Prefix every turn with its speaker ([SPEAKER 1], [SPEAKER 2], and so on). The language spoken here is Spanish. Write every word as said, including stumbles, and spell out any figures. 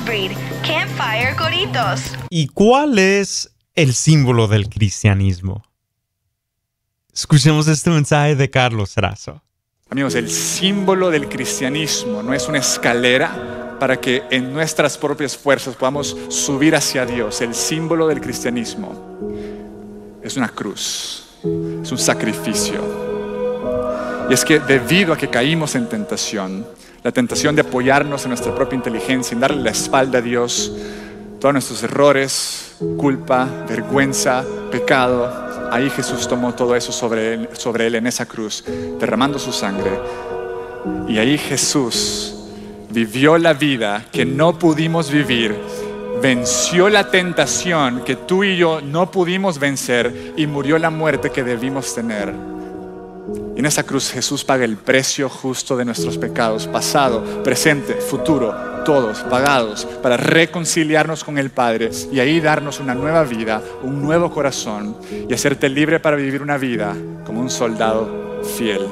[SPEAKER 1] Breed, Campfire Coritos.
[SPEAKER 2] ¿Y cuál es el símbolo del cristianismo? Escuchemos este mensaje de Carlos Razo.
[SPEAKER 3] Amigos, el símbolo del cristianismo no es una escalera para que en nuestras propias fuerzas podamos subir hacia Dios. El símbolo del cristianismo es una cruz, es un sacrificio. Y es que debido a que caímos en tentación, la tentación de apoyarnos en nuestra propia inteligencia, en darle la espalda a Dios, todos nuestros errores, culpa, vergüenza, pecado, ahí Jesús tomó todo eso sobre él, sobre él en esa cruz, derramando su sangre. Y ahí Jesús vivió la vida que no pudimos vivir, venció la tentación que tú y yo no pudimos vencer y murió la muerte que debimos tener. Y en esa cruz Jesús paga el precio justo de nuestros pecados, pasado, presente, futuro, todos pagados, para reconciliarnos con el Padre y ahí darnos una nueva vida, un nuevo corazón y hacerte libre para vivir una vida como un soldado fiel.